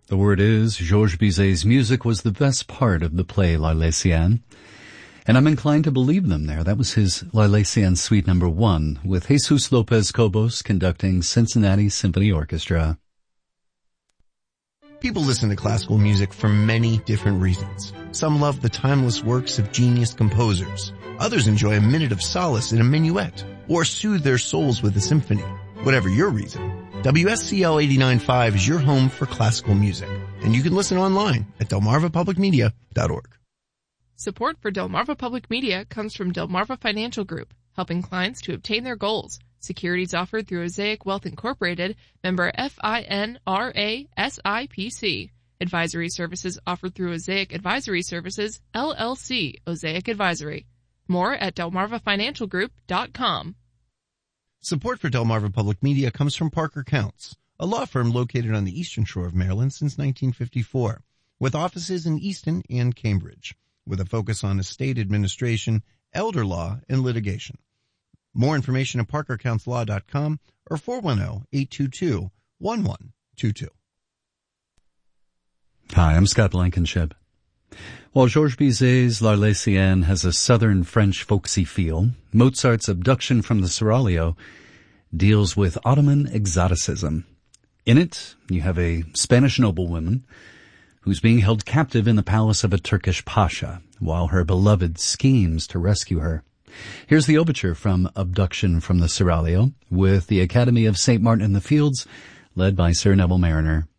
The word is, Georges Bizet's music was the best part of the play La Lycienne, and I'm inclined to believe them there. That was his La Lycienne Suite No. 1, with Jesus Lopez Cobos conducting Cincinnati Symphony Orchestra. People listen to classical music for many different reasons. Some love the timeless works of genius composers. Others enjoy a minute of solace in a minuet, or soothe their souls with a symphony. Whatever your reason, WSCL 89.5 is your home for classical music, and you can listen online at delmarvapublicmedia.org. Support for Delmarva Public Media comes from Delmarva Financial Group, helping clients to obtain their goals. Securities offered through Osaic Wealth Incorporated, member FINRA SIPC. Advisory services offered through Osaic Advisory Services, LLC, Osaic Advisory. More at delmarvafinancialgroup.com. Support for Delmarva Public Media comes from Parker Counts, a law firm located on the eastern shore of Maryland since 1954, with offices in Easton and Cambridge, with a focus on estate administration, elder law, and litigation. More information at parkercounts.law.com or 410-822-1122. Hi, I'm Scott Blankenship. While Georges Bizet's La Lycienne has a southern French folksy feel, Mozart's Abduction from the Seraglio deals with Ottoman exoticism. In it, you have a Spanish noblewoman who's being held captive in the palace of a Turkish pasha, while her beloved schemes to rescue her. Here's the overture from Abduction from the Seraglio, with the Academy of St. Martin in the Fields, led by Sir Neville Mariner.